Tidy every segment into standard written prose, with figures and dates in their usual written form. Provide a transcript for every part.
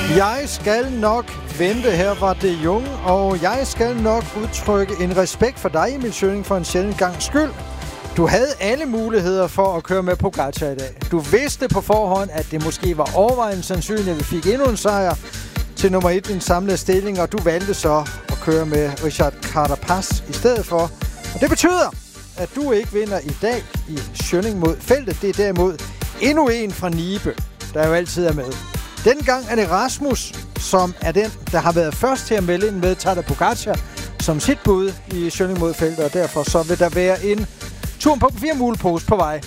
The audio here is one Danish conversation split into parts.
Jeg skal nok vente, her var det Jung, og jeg skal nok udtrykke en respekt for dig, Emil Schønning, for en sjælden gangs skyld. Du havde alle muligheder for at køre med Pogačar i dag. Du vidste på forhånd, at det måske var overvejende sandsynligt, at vi fik endnu en sejr til nummer 1 i en samlet stilling, og du valgte så at køre med Richard Carapaz i stedet for. Og det betyder, at du ikke vinder i dag i Schønning mod feltet. Det er derimod endnu en fra Nibe, der jo altid er med. Denne gang er det Rasmus, som er den, der har været først til at melde ind med Tadej Pogačar som sit bud i Schønning mod feltet, og derfor så vil der være en tur på 4 mulepose på vej.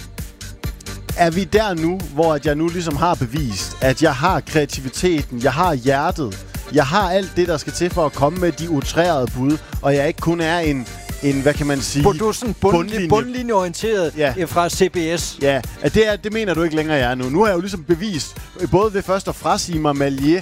Er vi der nu, hvor jeg nu ligesom har bevist, at jeg har kreativiteten, jeg har hjertet, jeg har alt det, der skal til for at komme med de utrærede bud, og jeg ikke kun er en hvad kan man sige? Du er sådan bundlinjeorienteret fra CBS. Ja, det mener du ikke længere, jeg er nu. Nu har jeg jo ligesom bevist, både ved først at frasige mig Maillet,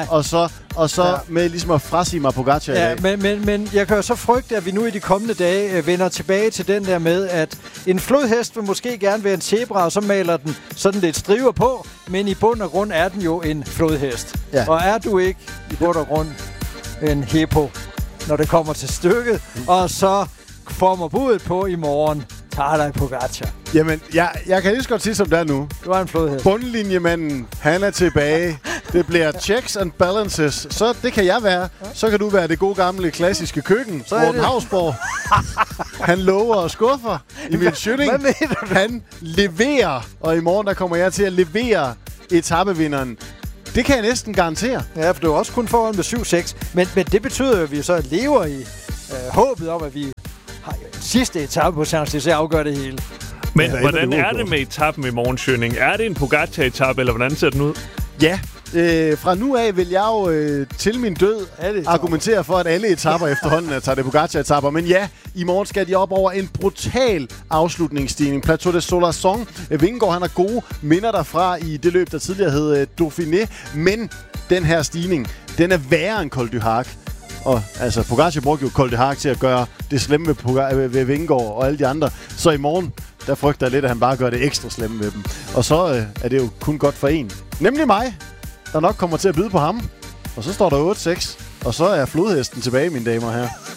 og så med ligesom at frasige mig Pogačar i dag. Men jeg kan jo så frygte, at vi nu i de kommende dage vender tilbage til den der med, at en flodhest vil måske gerne være en zebra, og så maler den sådan lidt striver på, men i bund og grund er den jo en flodhest. Ja. Og er du ikke i bund og grund en hippo, når det kommer til stykket, og så former budet på i morgen, Tadej Pogačar. Jamen, jeg kan lige så godt sige, som det er nu. Du er en flodhest. Bundlinjemanden, han er tilbage. Det bliver checks and balances. Så det kan jeg være. Så kan du være det gode gamle klassiske køkken. Morten Hausborg. Han lover og skuffer. Emil Schønning, han leverer. Og i morgen, der kommer jeg til at levere etapevinderen. Det kan jeg næsten garantere. Ja, for du er også kun foran med 7-6. Men det betyder jo, at vi så lever i håbet om, at vi har en sidste etape på Champs-Élysées afgør det hele. Men hvordan er det med etappen i morgen, Schønning? Er det en Pogačar-etape, eller hvordan ser den ud? Ja, fra nu af vil jeg jo til min død argumentere for, at alle etapper efterhånden er Tadej Pogačar-etapper. Men ja, i morgen skal de op over en brutal afslutningsstigning. Plateau de Solarson. Vingegaard, han har gode minder derfra i det løb, der tidligere hed Dauphiné. Men den her stigning, den er værre end Col du Hac. Og altså, Pogačar brugte jo Col du Hac til at gøre det slemme ved Vingegaard og alle de andre. Så i morgen, der frygter jeg lidt, at han bare gør det ekstra slemme ved dem. Og så er det jo kun godt for en. Nemlig mig, der nok kommer til at byde på ham. Og så står der 8-6. Og så er flodhesten tilbage, mine damer og herrer.